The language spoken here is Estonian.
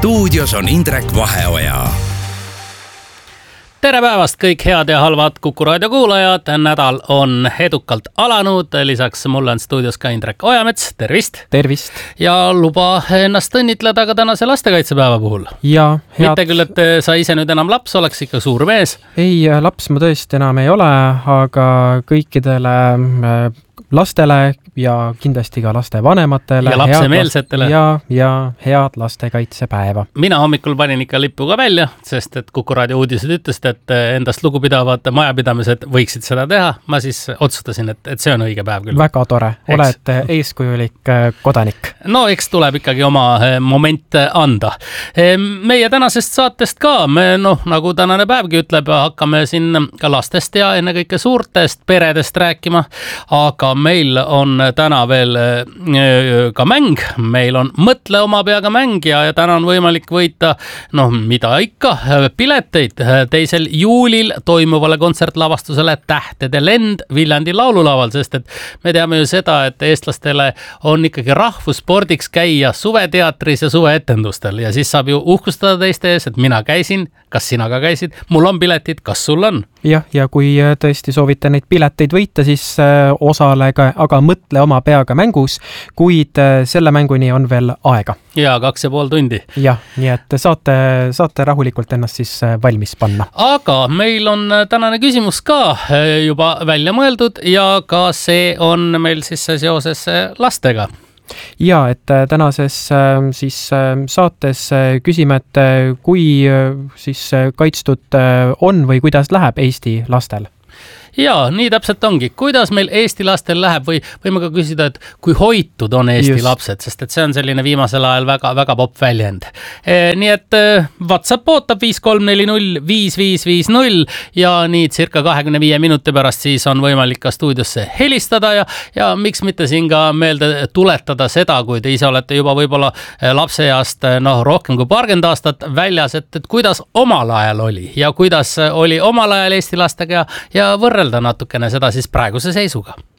stuudios on Indrek Vaheoja. Tere päevast kõik head ja halvad Kuku Raadio kuulajad. Nädal on edukalt alanud. Lisaks mulle on stuudios ka Indrek Ojamets. Tervist! Tervist! Ja luba ennast õnnitleda ka tänase lastekaitsepäeva puhul. Ja, mitte küll, et sa ise nüüd enam laps oleks, ikka suur mees. Ei, laps ma tõesti enam ei ole, aga kõikidele lastele ja kindlasti ka laste vanematele ja lapsemeelsetele ja head lastekaitsepäeva. Mina hommikul panin ikka lippu ka välja, sest et Kuku Raadio uudised ütlesid, et endast lugupidavad majapidamised võiksid seda teha. Ma siis otsustasin, et see on õige päev küll. Väga tore, oled eeskujulik kodanik. No eks tuleb ikkagi oma moment anda. Meie tänasest saatest ka, me nagu tänane päevgi ütleb, hakkame siin ka lastest ja ennekõike suurtest peredest rääkima, aga meil on täna veel ka mäng, meil on Mõtle oma peaga mäng ja täna on võimalik võita, mida ikka, pileteid 2. juulil toimuvale kontsertlavastusele Tähtede lend Viljandi laululaval, sest et me teame ju seda, et eestlastele on ikkagi rahvusspordiks käia suveteatris ja suveetendustel ja siis saab ju uhkustada teiste ees, et mina käisin, kas sina ka käisid, mul on piletid, kas sul on? Ja kui tõesti soovite neid pileteid võita, siis osalega, aga mõtle oma peaga mängus, kuid selle mänguni on veel aega. Ja 2,5 tundi. Jah, nii et saate rahulikult ennast siis valmis panna. Aga meil on tänane küsimus ka juba välja mõeldud ja ka see on meil siis seoses lastega. Ja, et tänases siis saates küsime, et kui siis kaitstud on või kuidas läheb Eesti lastel? Ja, nii täpselt ongi. Kuidas meil Eesti lastel läheb või võime ka küsida, et kui hoitud on Eesti lapsed, sest et see on selline viimasel ajal väga popp väljend. Nii et WhatsApp ootab 53405550 ja nii circa 25 minuti pärast siis on võimalik ka stuudiosse helistada ja miks mitte siin ka meelde tuletada seda, kui te ise olete juba võib-olla lapseeast rohkem kui 20 aastat väljas, et kuidas omal ajal oli ja kuidas oli omal ajal Eesti lastega ja võrrelda natukene seda siis praeguse seisuga.